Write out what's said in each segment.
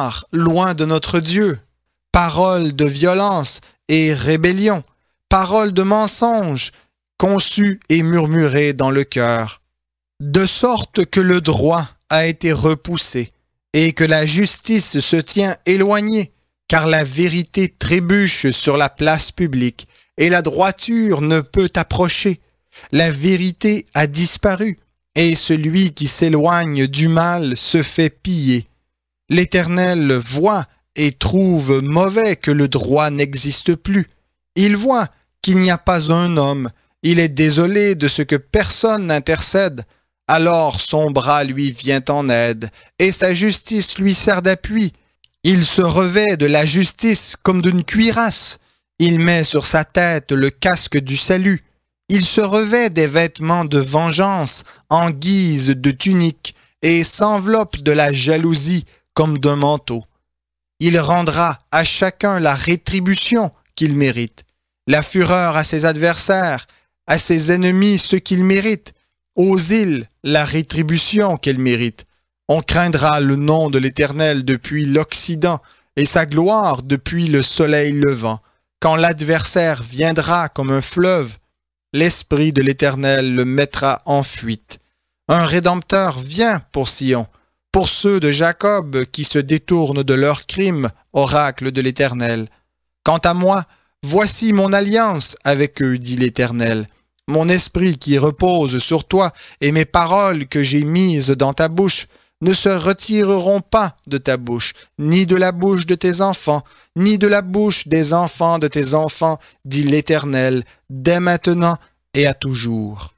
part loin de notre Dieu, paroles de violence et rébellion, paroles de mensonge, conçues et murmurées dans le cœur, de sorte que le droit a été repoussé et que la justice se tient éloignée, car la vérité trébuche sur la place publique et la droiture ne peut approcher. La vérité a disparu et celui qui s'éloigne du mal se fait piller. L'Éternel voit et trouve mauvais que le droit n'existe plus. Il voit qu'il n'y a pas un homme. Il est désolé de ce que personne n'intercède. Alors son bras lui vient en aide et sa justice lui sert d'appui. Il se revêt de la justice comme d'une cuirasse. Il met sur sa tête le casque du salut. Il se revêt des vêtements de vengeance en guise de tunique et s'enveloppe de la jalousie comme d'un manteau. Il rendra à chacun la rétribution qu'il mérite, la fureur à ses adversaires, à ses ennemis ce qu'ils méritent, aux îles la rétribution qu'elles méritent. On craindra le nom de l'Éternel depuis l'Occident et sa gloire depuis le soleil levant. Quand l'adversaire viendra comme un fleuve, l'Esprit de l'Éternel le mettra en fuite. Un Rédempteur vient pour Sion, pour ceux de Jacob qui se détournent de leurs crimes, oracle de l'Éternel. Quant à moi, voici mon alliance avec eux, dit l'Éternel. Mon esprit qui repose sur toi et mes paroles que j'ai mises dans ta bouche ne se retireront pas de ta bouche, ni de la bouche de tes enfants, ni de la bouche des enfants de tes enfants, dit l'Éternel, dès maintenant et à toujours.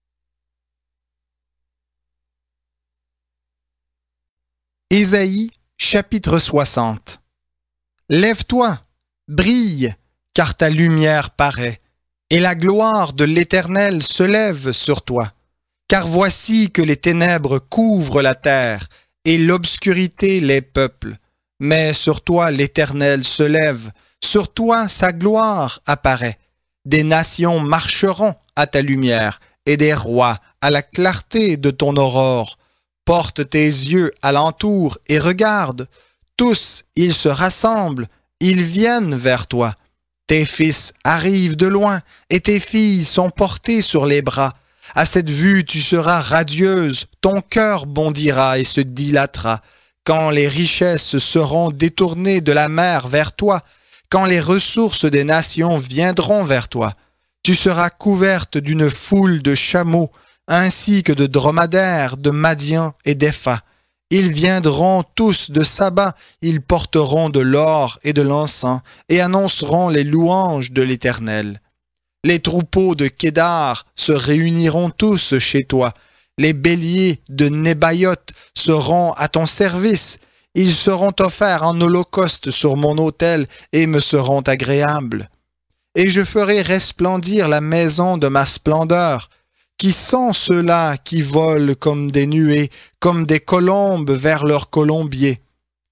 Ésaïe, chapitre 60. Lève-toi, brille, car ta lumière paraît, et la gloire de l'Éternel se lève sur toi. Car voici que les ténèbres couvrent la terre, et l'obscurité les peuples. Mais sur toi l'Éternel se lève, sur toi sa gloire apparaît. Des nations marcheront à ta lumière, et des rois à la clarté de ton aurore. Porte tes yeux alentour et regarde. Tous, ils se rassemblent, ils viennent vers toi. Tes fils arrivent de loin, et tes filles sont portées sur les bras. À cette vue, tu seras radieuse, ton cœur bondira et se dilatera. Quand les richesses seront détournées de la mer vers toi, quand les ressources des nations viendront vers toi, tu seras couverte d'une foule de chameaux, ainsi que de dromadaires, de Madian et d'Épha. Ils viendront tous de Saba, ils porteront de l'or et de l'encens, et annonceront les louanges de l'Éternel. Les troupeaux de Kédar se réuniront tous chez toi. Les béliers de Nébaïoth seront à ton service. Ils seront offerts en holocauste sur mon autel et me seront agréables. Et je ferai resplendir la maison de ma splendeur. Qui sont ceux-là qui volent comme des nuées, comme des colombes vers leur colombier?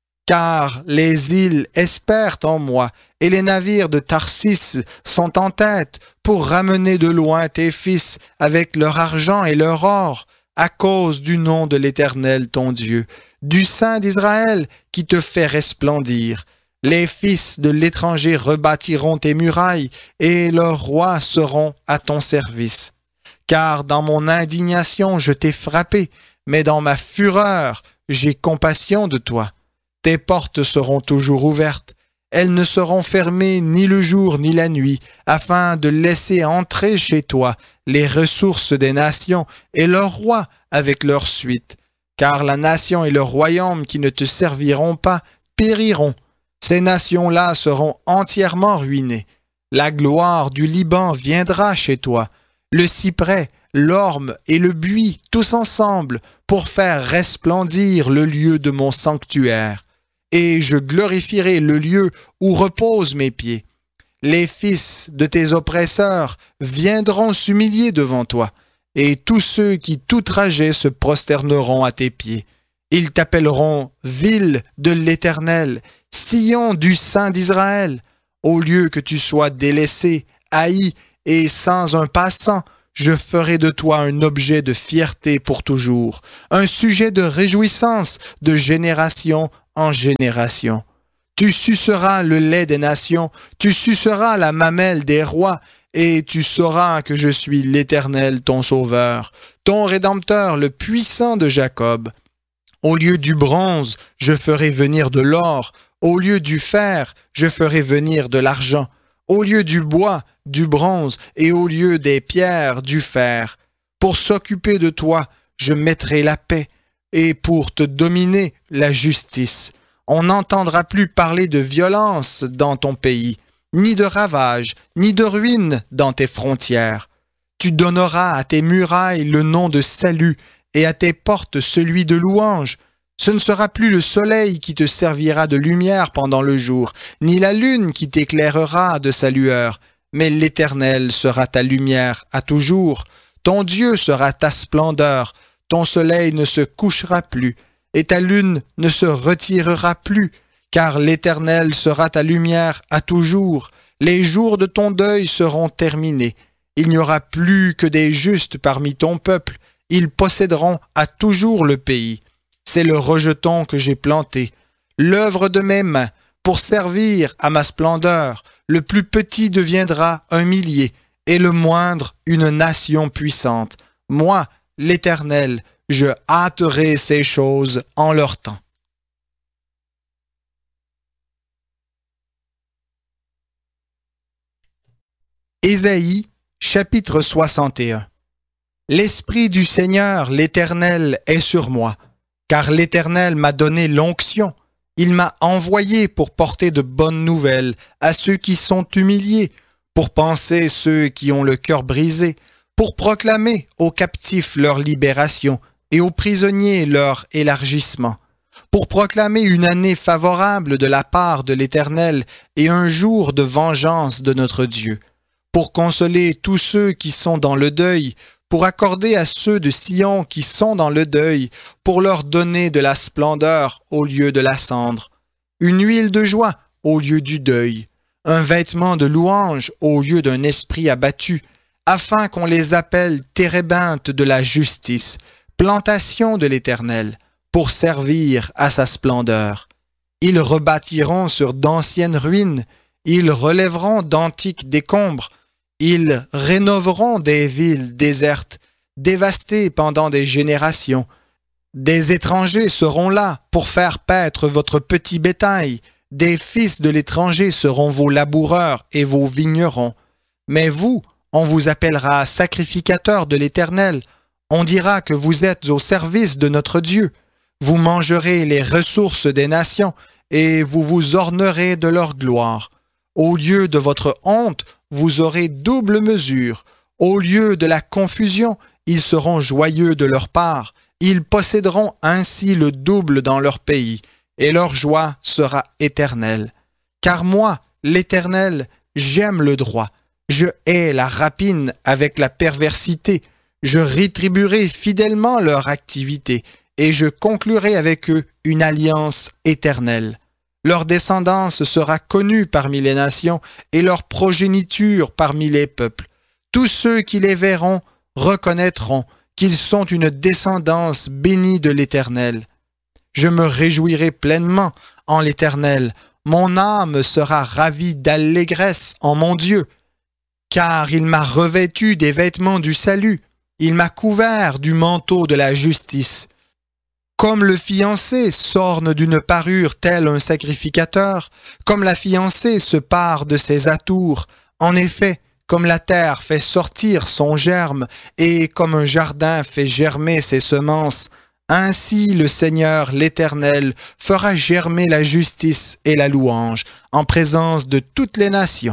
Car les îles espèrent en moi, et les navires de Tarsis sont en tête pour ramener de loin tes fils avec leur argent et leur or, à cause du nom de l'Éternel ton Dieu, du Saint d'Israël qui te fait resplendir. Les fils de l'étranger rebâtiront tes murailles, et leurs rois seront à ton service. Car dans mon indignation je t'ai frappé, mais dans ma fureur j'ai compassion de toi. Tes portes seront toujours ouvertes, elles ne seront fermées ni le jour ni la nuit, afin de laisser entrer chez toi les ressources des nations et leurs rois avec leur suite. Car la nation et le royaume qui ne te serviront pas périront. Ces nations-là seront entièrement ruinées. La gloire du Liban viendra chez toi, le cyprès, l'orme et le buis, tous ensemble, pour faire resplendir le lieu de mon sanctuaire. Et je glorifierai le lieu où reposent mes pieds. Les fils de tes oppresseurs viendront s'humilier devant toi, et tous ceux qui t'outrageaient se prosterneront à tes pieds. Ils t'appelleront ville de l'Éternel, Sion du Saint d'Israël. Au lieu que tu sois délaissé, haï et sans un passant, je ferai de toi un objet de fierté pour toujours, un sujet de réjouissance de génération en génération. Tu suceras le lait des nations, tu suceras la mamelle des rois, et tu sauras que je suis l'Éternel, ton Sauveur, ton Rédempteur, le puissant de Jacob. Au lieu du bronze, je ferai venir de l'or, au lieu du fer, je ferai venir de l'argent, au lieu du bois, du bronze, et au lieu des pierres, du fer. Pour s'occuper de toi, je mettrai la paix, et pour te dominer, la justice. On n'entendra plus parler de violence dans ton pays, ni de ravages, ni de ruines dans tes frontières. Tu donneras à tes murailles le nom de salut, et à tes portes celui de louange. Ce ne sera plus le soleil qui te servira de lumière pendant le jour, ni la lune qui t'éclairera de sa lueur, mais l'Éternel sera ta lumière à toujours. Ton Dieu sera ta splendeur, ton soleil ne se couchera plus, et ta lune ne se retirera plus, car l'Éternel sera ta lumière à toujours. Les jours de ton deuil seront terminés. Il n'y aura plus que des justes parmi ton peuple. Ils posséderont à toujours le pays. C'est le rejeton que j'ai planté, l'œuvre de mes mains, pour servir à ma splendeur. Le plus petit deviendra un millier, et le moindre une nation puissante. Moi, l'Éternel, je hâterai ces choses en leur temps. Ésaïe, chapitre 61. L'Esprit du Seigneur, l'Éternel, est sur moi, car l'Éternel m'a donné l'onction. Il m'a envoyé pour porter de bonnes nouvelles à ceux qui sont humiliés, pour panser ceux qui ont le cœur brisé, pour proclamer aux captifs leur libération et aux prisonniers leur élargissement, pour proclamer une année favorable de la part de l'Éternel et un jour de vengeance de notre Dieu, pour consoler tous ceux qui sont dans le deuil, pour accorder à ceux de Sion qui sont dans le deuil, pour leur donner de la splendeur au lieu de la cendre, une huile de joie au lieu du deuil, un vêtement de louange au lieu d'un esprit abattu, afin qu'on les appelle térébinthes de la justice, plantation de l'Éternel, pour servir à sa splendeur. Ils rebâtiront sur d'anciennes ruines, ils relèveront d'antiques décombres, ils rénoveront des villes désertes, dévastées pendant des générations. Des étrangers seront là pour faire paître votre petit bétail. Des fils de l'étranger seront vos laboureurs et vos vignerons. Mais vous, on vous appellera sacrificateurs de l'Éternel. On dira que vous êtes au service de notre Dieu. Vous mangerez les ressources des nations et vous vous ornerez de leur gloire. Au lieu de votre honte, vous aurez double mesure. Au lieu de la confusion, ils seront joyeux de leur part. Ils posséderont ainsi le double dans leur pays, et leur joie sera éternelle. Car moi, l'Éternel, j'aime le droit. Je hais la rapine avec la perversité. Je rétribuerai fidèlement leur activité, et je conclurai avec eux une alliance éternelle. Leur descendance sera connue parmi les nations et leur progéniture parmi les peuples. Tous ceux qui les verront reconnaîtront qu'ils sont une descendance bénie de l'Éternel. Je me réjouirai pleinement en l'Éternel. Mon âme sera ravie d'allégresse en mon Dieu, car il m'a revêtu des vêtements du salut. Il m'a couvert du manteau de la justice. Comme le fiancé s'orne d'une parure tel un sacrificateur, comme la fiancée se pare de ses atours, en effet, comme la terre fait sortir son germe et comme un jardin fait germer ses semences, ainsi le Seigneur l'Éternel fera germer la justice et la louange en présence de toutes les nations.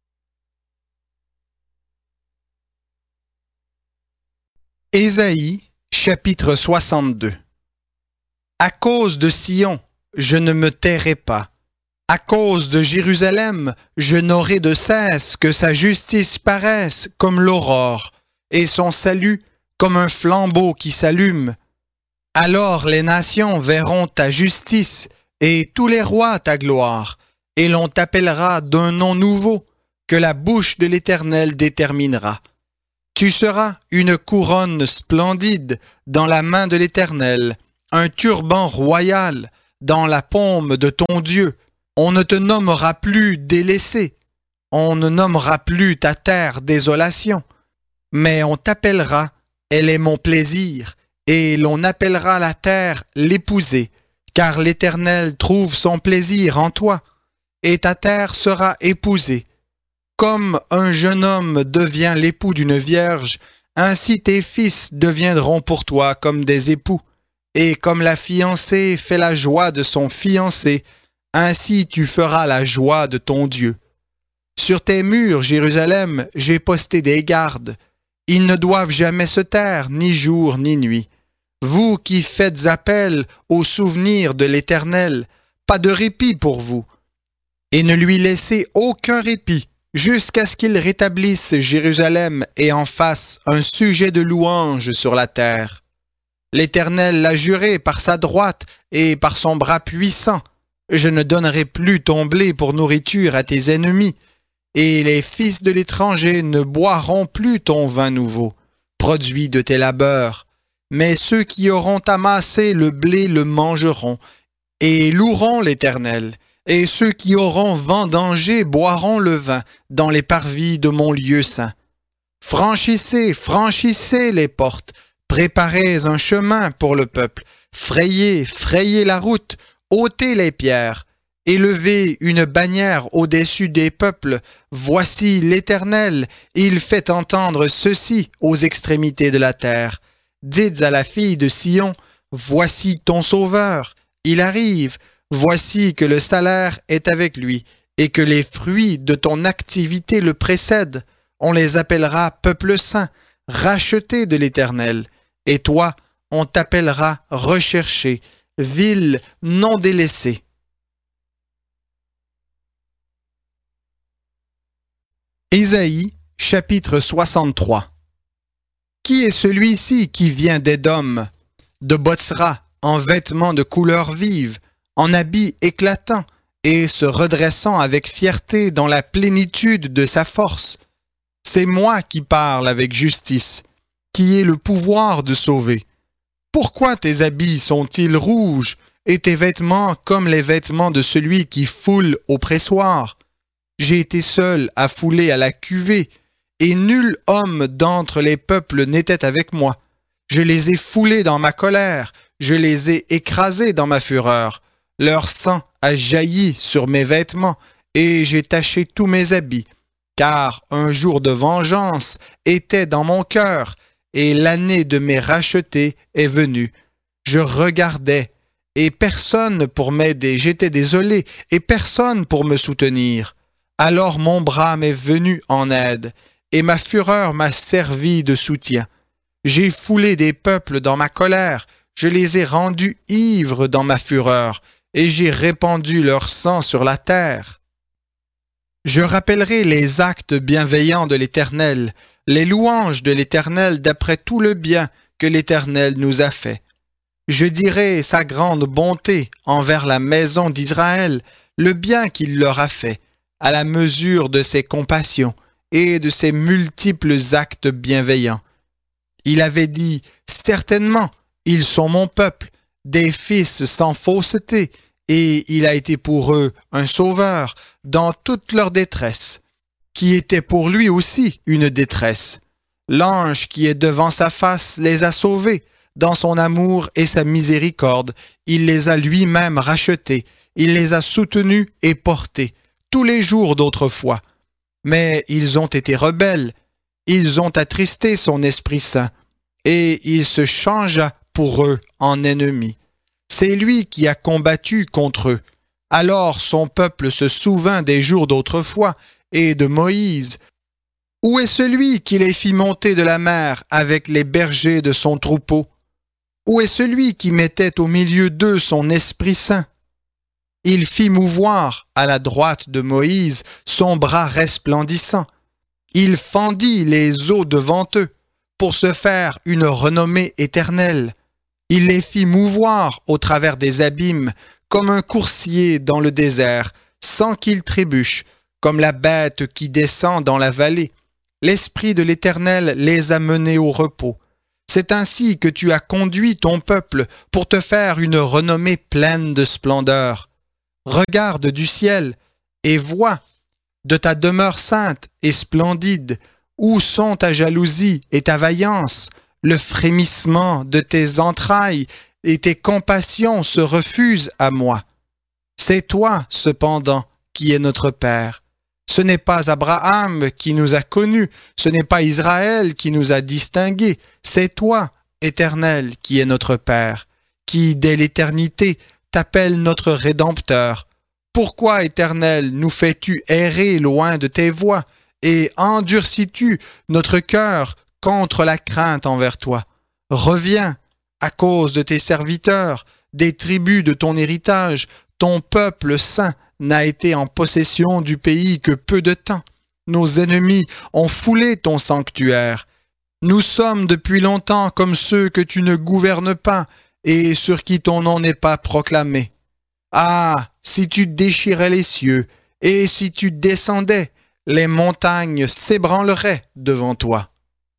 Ésaïe, chapitre 62. À cause de Sion, je ne me tairai pas. À cause de Jérusalem, je n'aurai de cesse que sa justice paraisse comme l'aurore, et son salut comme un flambeau qui s'allume. Alors les nations verront ta justice, et tous les rois ta gloire, et l'on t'appellera d'un nom nouveau, que la bouche de l'Éternel déterminera. Tu seras une couronne splendide dans la main de l'Éternel, un turban royal dans la paume de ton Dieu. On ne te nommera plus délaissé. On ne nommera plus ta terre désolation. Mais on t'appellera, elle est mon plaisir, et l'on appellera la terre l'épousée, car l'Éternel trouve son plaisir en toi, et ta terre sera épousée. Comme un jeune homme devient l'époux d'une vierge, ainsi tes fils deviendront pour toi comme des époux. Et comme la fiancée fait la joie de son fiancé, ainsi tu feras la joie de ton Dieu. Sur tes murs, Jérusalem, j'ai posté des gardes. Ils ne doivent jamais se taire, ni jour ni nuit. Vous qui faites appel au souvenir de l'Éternel, pas de répit pour vous. Et ne lui laissez aucun répit, jusqu'à ce qu'il rétablisse Jérusalem et en fasse un sujet de louange sur la terre. L'Éternel l'a juré par sa droite et par son bras puissant. Je ne donnerai plus ton blé pour nourriture à tes ennemis, et les fils de l'étranger ne boiront plus ton vin nouveau, produit de tes labeurs. Mais ceux qui auront amassé le blé le mangeront, et loueront l'Éternel. Et ceux qui auront vendangé boiront le vin dans les parvis de mon lieu saint. Franchissez, franchissez les portes, préparez un chemin pour le peuple, frayez, frayez la route, ôtez les pierres, élevez une bannière au-dessus des peuples. Voici l'Éternel, il fait entendre ceci aux extrémités de la terre. Dites à la fille de Sion, voici ton sauveur, il arrive. Voici que le salaire est avec lui, et que les fruits de ton activité le précèdent. On les appellera peuple saint, racheté de l'Éternel. Et toi, on t'appellera recherché, ville non délaissée. Ésaïe, chapitre 63. Qui est celui-ci qui vient d'Édom, de Botsra, en vêtements de couleur vive, en habits éclatants et se redressant avec fierté dans la plénitude de sa force? C'est moi qui parle avec justice, qui ai le pouvoir de sauver. Pourquoi tes habits sont-ils rouges et tes vêtements comme les vêtements de celui qui foule au pressoir? J'ai été seul à fouler à la cuvée, et nul homme d'entre les peuples n'était avec moi. Je les ai foulés dans ma colère, je les ai écrasés dans ma fureur. Leur sang a jailli sur mes vêtements, et j'ai taché tous mes habits, car un jour de vengeance était dans mon cœur, et l'année de mes rachetés est venue. Je regardais, et personne pour m'aider, j'étais désolé, et personne pour me soutenir. Alors mon bras m'est venu en aide, et ma fureur m'a servi de soutien. J'ai foulé des peuples dans ma colère, je les ai rendus ivres dans ma fureur, et j'ai répandu leur sang sur la terre. Je rappellerai les actes bienveillants de l'Éternel, les louanges de l'Éternel d'après tout le bien que l'Éternel nous a fait. Je dirai sa grande bonté envers la maison d'Israël, le bien qu'il leur a fait, à la mesure de ses compassions et de ses multiples actes bienveillants. Il avait dit, certainement, ils sont mon peuple, des fils sans fausseté, et il a été pour eux un sauveur dans toute leur détresse, qui était pour lui aussi une détresse. L'ange qui est devant sa face les a sauvés, dans son amour et sa miséricorde, il les a lui-même rachetés, il les a soutenus et portés, tous les jours d'autrefois. Mais ils ont été rebelles, ils ont attristé son Esprit Saint, et il se changea pour eux en ennemi. C'est lui qui a combattu contre eux. Alors son peuple se souvint des jours d'autrefois et de Moïse. Où est celui qui les fit monter de la mer avec les bergers de son troupeau? Où est celui qui mettait au milieu d'eux son Esprit Saint? Il fit mouvoir à la droite de Moïse son bras resplendissant. Il fendit les eaux devant eux pour se faire une renommée éternelle. Il les fit mouvoir au travers des abîmes, comme un coursier dans le désert, sans qu'ils trébuchent, comme la bête qui descend dans la vallée. L'Esprit de l'Éternel les a menés au repos. C'est ainsi que tu as conduit ton peuple pour te faire une renommée pleine de splendeur. Regarde du ciel et vois de ta demeure sainte et splendide où sont ta jalousie et ta vaillance, le frémissement de tes entrailles et tes compassions se refusent à moi. C'est toi, cependant, qui es notre Père. Ce n'est pas Abraham qui nous a connus, ce n'est pas Israël qui nous a distingués, c'est toi, Éternel, qui es notre Père, qui, dès l'éternité, t'appelle notre Rédempteur. Pourquoi, Éternel, nous fais-tu errer loin de tes voies et endurcis-tu notre cœur contre la crainte envers toi? Reviens, à cause de tes serviteurs, des tribus de ton héritage, ton peuple saint n'a été en possession du pays que peu de temps. Nos ennemis ont foulé ton sanctuaire. Nous sommes depuis longtemps comme ceux que tu ne gouvernes pas et sur qui ton nom n'est pas proclamé. Ah, si tu déchirais les cieux et si tu descendais, les montagnes s'ébranleraient devant toi.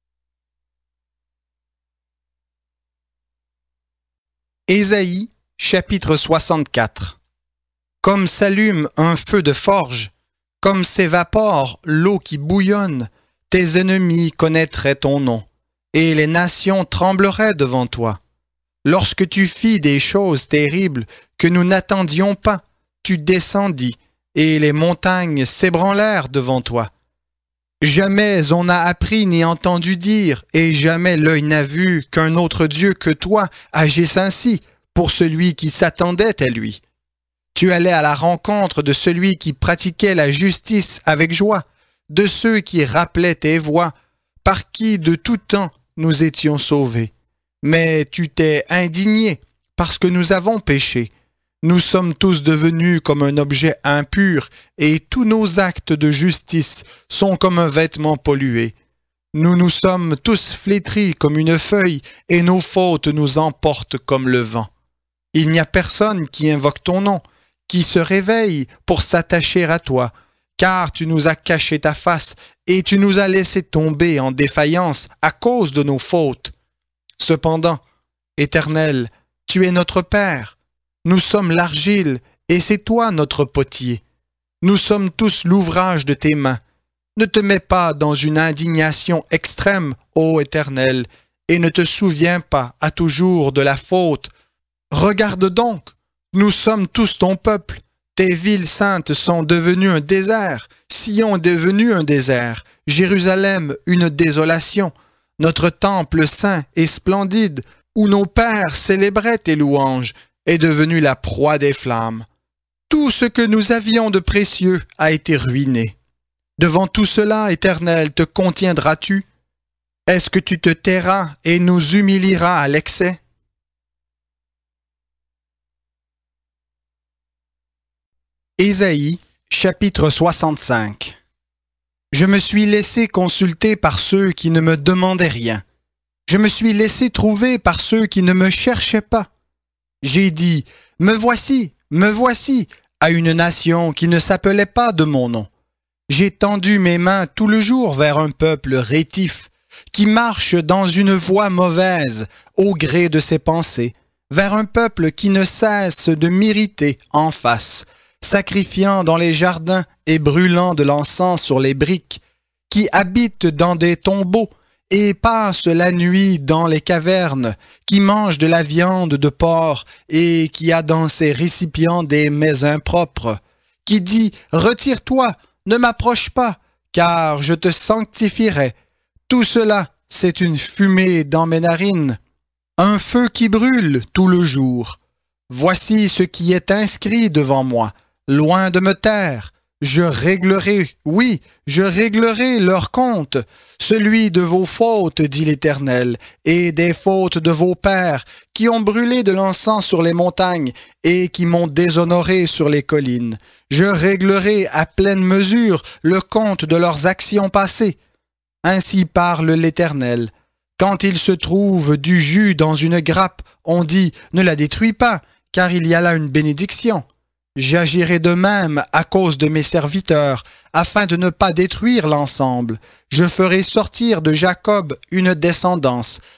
Ésaïe, chapitre 64. Comme s'allume un feu de forge, comme s'évapore l'eau qui bouillonne, tes ennemis connaîtraient ton nom, et les nations trembleraient devant toi. Lorsque tu fis des choses terribles que nous n'attendions pas, tu descendis, et les montagnes s'ébranlèrent devant toi. Jamais on n'a appris ni entendu dire, et jamais l'œil n'a vu qu'un autre Dieu que toi agisse ainsi pour celui qui s'attendait à lui. Tu allais à la rencontre de celui qui pratiquait la justice avec joie, de ceux qui rappelaient tes voies, par qui de tout temps nous étions sauvés. Mais tu t'es indigné parce que nous avons péché. Nous sommes tous devenus comme un objet impur et tous nos actes de justice sont comme un vêtement pollué. Nous nous sommes tous flétris comme une feuille et nos fautes nous emportent comme le vent. Il n'y a personne qui invoque ton nom, qui se réveille pour s'attacher à toi, car tu nous as caché ta face et tu nous as laissé tomber en défaillance à cause de nos fautes. Cependant, Éternel, tu es notre Père. Nous sommes l'argile et c'est toi notre potier. Nous sommes tous l'ouvrage de tes mains. Ne te mets pas dans une indignation extrême, ô Éternel, et ne te souviens pas à toujours de la faute. Regarde donc, nous sommes tous ton peuple. Tes villes saintes sont devenues un désert, Sion est devenu un désert, Jérusalem une désolation. Notre temple saint et splendide, où nos pères célébraient tes louanges, est devenu la proie des flammes. Tout ce que nous avions de précieux a été ruiné. Devant tout cela, Éternel, te contiendras-tu? Est-ce que tu te tairas et nous humilieras à l'excès? Ésaïe, chapitre 65. Je me suis laissé consulter par ceux qui ne me demandaient rien. Je me suis laissé trouver par ceux qui ne me cherchaient pas. J'ai dit, me voici, à une nation qui ne s'appelait pas de mon nom. J'ai tendu mes mains tout le jour vers un peuple rétif, qui marche dans une voie mauvaise, au gré de ses pensées, vers un peuple qui ne cesse de m'irriter en face, sacrifiant dans les jardins et brûlant de l'encens sur les briques, qui habite dans des tombeaux et passe la nuit dans les cavernes, qui mange de la viande de porc et qui a dans ses récipients des mets impropres, qui dit « Retire-toi, ne m'approche pas, car je te sanctifierai. » Tout cela, c'est une fumée dans mes narines, un feu qui brûle tout le jour. Voici ce qui est inscrit devant moi. Loin de me taire, je réglerai, oui, je réglerai leur compte, celui de vos fautes, dit l'Éternel, et des fautes de vos pères, qui ont brûlé de l'encens sur les montagnes et qui m'ont déshonoré sur les collines. Je réglerai à pleine mesure le compte de leurs actions passées. Ainsi parle l'Éternel. Quand il se trouve du jus dans une grappe, on dit « Ne la détruis pas, car il y a là une bénédiction. » J'agirai de même à cause de mes serviteurs, afin de ne pas détruire l'ensemble. Je ferai sortir de Jacob une descendance,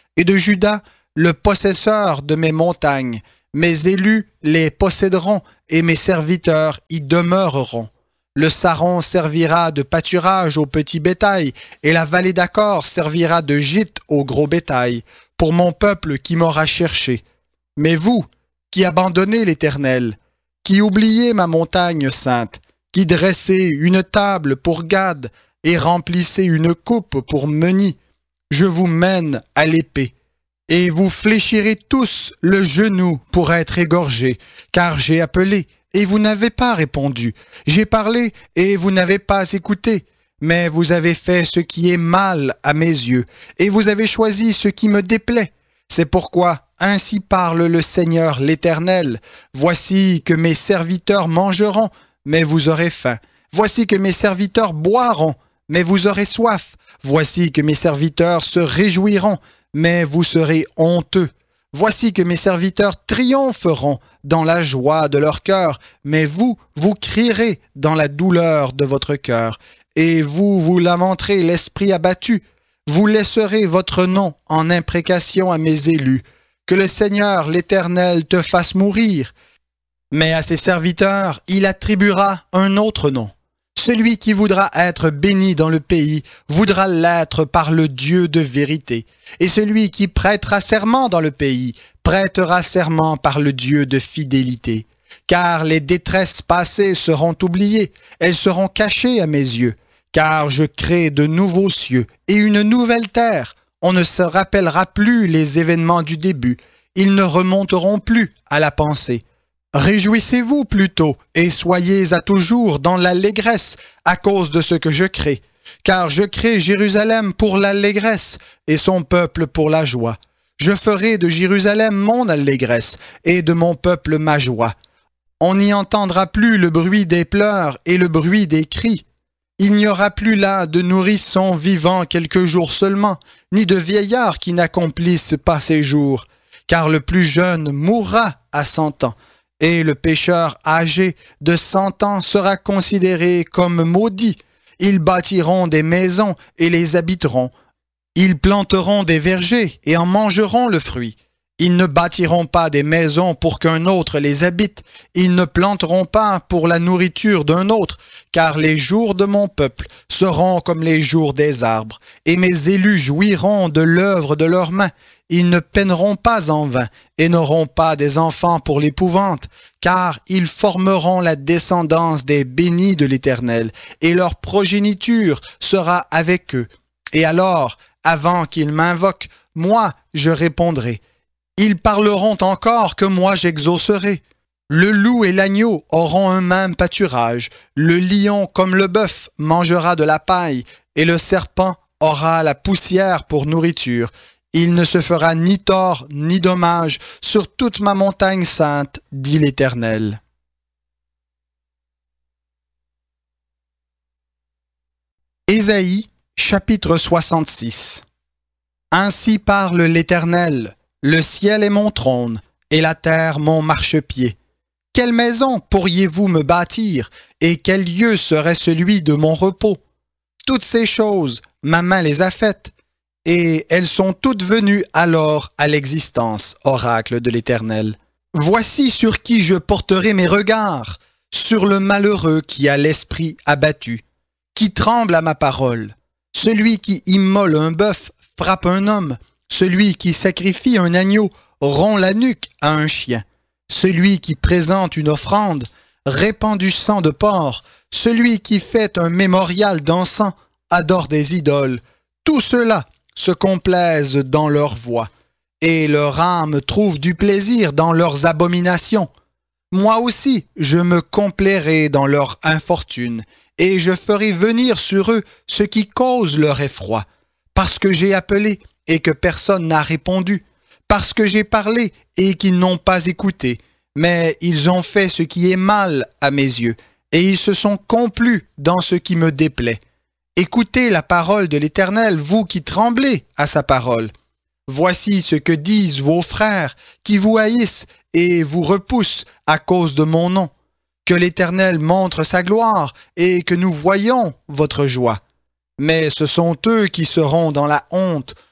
et de Juda le possesseur de mes montagnes. Mes élus les posséderont, et mes serviteurs y demeureront. Le Saron servira de pâturage au petit bétail, et la vallée d'Accor servira de gîte au gros bétail, pour mon peuple qui m'aura cherché. Mais vous, qui abandonnez l'Éternel, qui oubliez ma montagne sainte, qui dressez une table pour Gad et remplissez une coupe pour Meni, je vous mène à l'épée. Et vous fléchirez tous le genou pour être égorgés, car j'ai appelé, et vous n'avez pas répondu. J'ai parlé, et vous n'avez pas écouté. Mais vous avez fait ce qui est mal à mes yeux, et vous avez choisi ce qui me déplaît. C'est pourquoi, ainsi parle le Seigneur l'Éternel. Voici que mes serviteurs mangeront, mais vous aurez faim. Voici que mes serviteurs boiront, mais vous aurez soif. Voici que mes serviteurs se réjouiront, mais vous serez honteux. Voici que mes serviteurs triompheront dans la joie de leur cœur, mais vous crierez dans la douleur de votre cœur, et vous lamenterez l'esprit abattu. Vous laisserez votre nom en imprécation à mes élus. Que le Seigneur l'Éternel te fasse mourir. Mais à ses serviteurs, il attribuera un autre nom. Celui qui voudra être béni dans le pays voudra l'être par le Dieu de vérité. Et celui qui prêtera serment dans le pays prêtera serment par le Dieu de fidélité. Car les détresses passées seront oubliées, elles seront cachées à mes yeux. Car je crée de nouveaux cieux et une nouvelle terre. On ne se rappellera plus les événements du début. Ils ne remonteront plus à la pensée. Réjouissez-vous plutôt et soyez à toujours dans l'allégresse à cause de ce que je crée. Car je crée Jérusalem pour l'allégresse et son peuple pour la joie. Je ferai de Jérusalem mon allégresse et de mon peuple ma joie. On n'y entendra plus le bruit des pleurs et le bruit des cris. Il n'y aura plus là de nourrissons vivant quelques jours seulement, ni de vieillards qui n'accomplissent pas ses jours. Car le plus jeune mourra à 100 ans. Et le pécheur âgé de 100 ans sera considéré comme maudit. Ils bâtiront des maisons et les habiteront. Ils planteront des vergers et en mangeront le fruit. Ils ne bâtiront pas des maisons pour qu'un autre les habite. Ils ne planteront pas pour la nourriture d'un autre, car les jours de mon peuple seront comme les jours des arbres, et mes élus jouiront de l'œuvre de leurs mains. Ils ne peineront pas en vain, et n'auront pas des enfants pour l'épouvante, car ils formeront la descendance des bénis de l'Éternel, et leur progéniture sera avec eux. Et alors, avant qu'ils m'invoquent, moi je répondrai. Ils parleront encore que moi j'exaucerai. Le loup et l'agneau auront un même pâturage. Le lion comme le bœuf mangera de la paille, et le serpent aura la poussière pour nourriture. Il ne se fera ni tort ni dommage sur toute ma montagne sainte, dit l'Éternel. Ésaïe, chapitre 66. Ainsi parle l'Éternel. Le ciel est mon trône, et la terre mon marchepied. Quelle maison pourriez-vous me bâtir, et quel lieu serait celui de mon repos? Toutes ces choses, ma main les a faites, et elles sont toutes venues alors à l'existence, oracle de l'Éternel. Voici sur qui je porterai mes regards, sur le malheureux qui a l'esprit abattu, qui tremble à ma parole. Celui qui immole un bœuf frappe un homme. Celui qui sacrifie un agneau rompt la nuque à un chien. Celui qui présente une offrande répand du sang de porc. Celui qui fait un mémorial d'encens adore des idoles. Tous ceux-là se complaisent dans leur voix, et leur âme trouve du plaisir dans leurs abominations. Moi aussi, je me complairai dans leur infortune, et je ferai venir sur eux ce qui cause leur effroi, parce que j'ai appelé et que personne n'a répondu, parce que j'ai parlé et qu'ils n'ont pas écouté, mais ils ont fait ce qui est mal à mes yeux, et ils se sont complus dans ce qui me déplaît. Écoutez la parole de l'Éternel, vous qui tremblez à sa parole. Voici ce que disent vos frères qui vous haïssent et vous repoussent à cause de mon nom. Que l'Éternel montre sa gloire et que nous voyons votre joie. Mais ce sont eux qui seront dans la honte,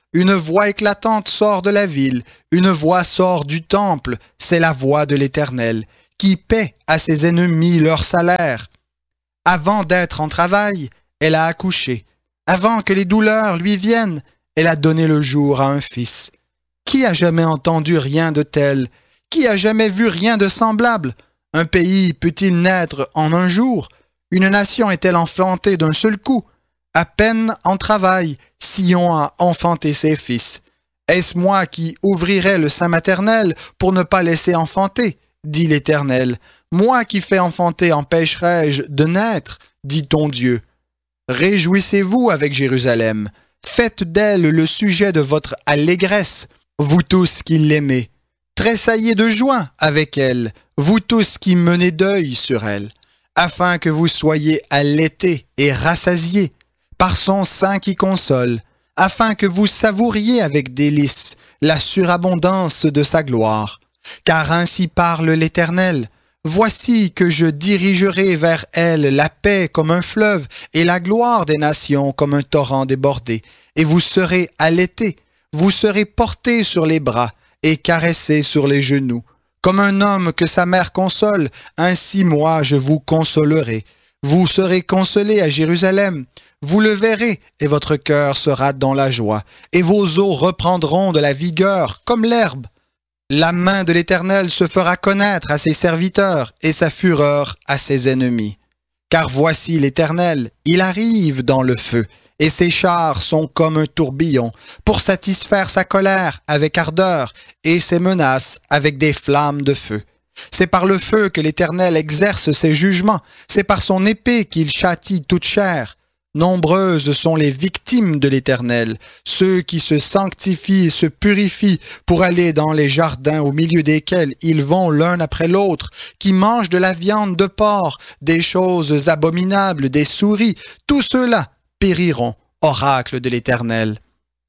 une voix éclatante sort de la ville, une voix sort du temple, c'est la voix de l'Éternel, qui paie à ses ennemis leur salaire. Avant d'être en travail, elle a accouché. Avant que les douleurs lui viennent, elle a donné le jour à un fils. Qui a jamais entendu rien de tel? Qui a jamais vu rien de semblable? Un pays peut-il naître en un jour? Une nation est-elle enfantée d'un seul coup? À peine en travail, Sion a enfanté ses fils. Est-ce moi qui ouvrirai le sein maternel pour ne pas laisser enfanter? Dit l'Éternel. Moi qui fais enfanter empêcherai-je de naître? Dit ton Dieu. Réjouissez-vous avec Jérusalem. Faites d'elle le sujet de votre allégresse, vous tous qui l'aimez. Tressaillez de joie avec elle, vous tous qui menez deuil sur elle, afin que vous soyez allaités et rassasiés par son sein qui console, afin que vous savouriez avec délice la surabondance de sa gloire. Car ainsi parle l'Éternel, voici que je dirigerai vers elle la paix comme un fleuve et la gloire des nations comme un torrent débordé, et vous serez allaités, vous serez portés sur les bras et caressés sur les genoux. Comme un homme que sa mère console, ainsi moi je vous consolerai. Vous serez consolés à Jérusalem. Vous le verrez, et votre cœur sera dans la joie, et vos os reprendront de la vigueur comme l'herbe. La main de l'Éternel se fera connaître à ses serviteurs, et sa fureur à ses ennemis. Car voici l'Éternel, il arrive dans le feu, et ses chars sont comme un tourbillon, pour satisfaire sa colère avec ardeur, et ses menaces avec des flammes de feu. C'est par le feu que l'Éternel exerce ses jugements, c'est par son épée qu'il châtie toute chair. Nombreuses sont les victimes de l'Éternel, ceux qui se sanctifient et se purifient pour aller dans les jardins au milieu desquels ils vont l'un après l'autre, qui mangent de la viande de porc, des choses abominables, des souris, tous ceux-là périront, oracle de l'Éternel.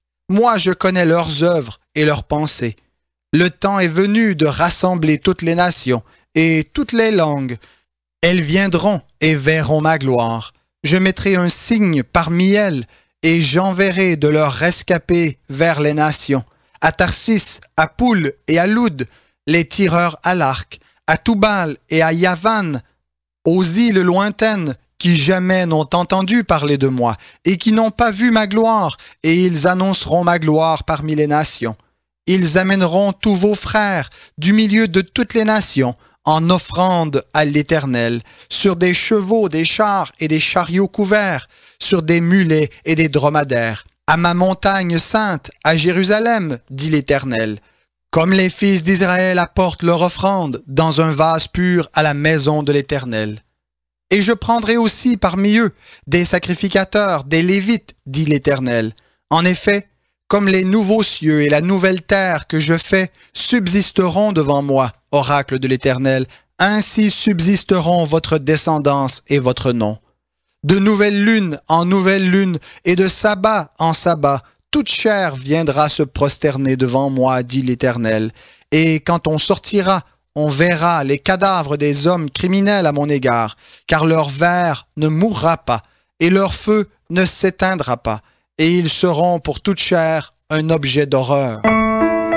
Moi je connais leurs œuvres et leurs pensées. Le temps est venu de rassembler toutes les nations et toutes les langues. Elles viendront et verront ma gloire. Je mettrai un signe parmi elles, et j'enverrai de leurs rescapés vers les nations, à Tarsis, à Poul et à Loud, les tireurs à l'arc, à Toubal et à Yavan, aux îles lointaines, qui jamais n'ont entendu parler de moi, et qui n'ont pas vu ma gloire, et ils annonceront ma gloire parmi les nations. Ils amèneront tous vos frères du milieu de toutes les nations, en offrande à l'Éternel, sur des chevaux, des chars et des chariots couverts, sur des mulets et des dromadaires, à ma montagne sainte, à Jérusalem, dit l'Éternel. Comme les fils d'Israël apportent leur offrande dans un vase pur à la maison de l'Éternel. Et je prendrai aussi parmi eux des sacrificateurs, des Lévites, dit l'Éternel. En effet, comme les nouveaux cieux et la nouvelle terre que je fais subsisteront devant moi, oracle de l'Éternel, ainsi subsisteront votre descendance et votre nom. De nouvelle lune en nouvelle lune et de sabbat en sabbat, toute chair viendra se prosterner devant moi, dit l'Éternel. Et quand on sortira, on verra les cadavres des hommes criminels à mon égard, car leur ver ne mourra pas, et leur feu ne s'éteindra pas, et ils seront pour toute chair un objet d'horreur.